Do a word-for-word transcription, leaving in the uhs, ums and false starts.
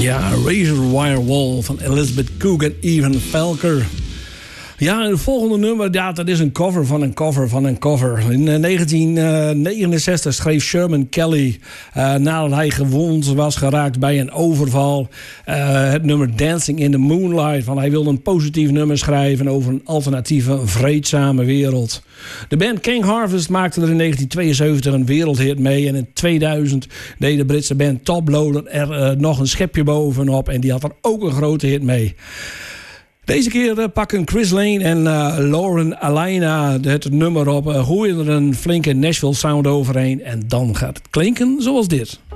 Ja, Razor Wire Wall van Elizabeth Cook en Evan Falker. Ja, het volgende nummer, ja, dat is een cover van een cover van een cover. In uh, negentien negenenzestig schreef Sherman Kelly, uh, nadat hij gewond was geraakt bij een overval, uh, het nummer Dancing in the Moonlight. Van hij wilde een positief nummer schrijven over een alternatieve, vreedzame wereld. De band King Harvest maakte er in negentien tweeënzeventig een wereldhit mee. En in tweeduizend deed de Britse band Toploader er uh, nog een schepje bovenop. En die had er ook een grote hit mee. Deze keer uh, pakken Chris Lane en uh, Lauren Alaina het nummer op. Uh, gooien er een flinke Nashville sound overheen. En dan gaat het klinken zoals dit.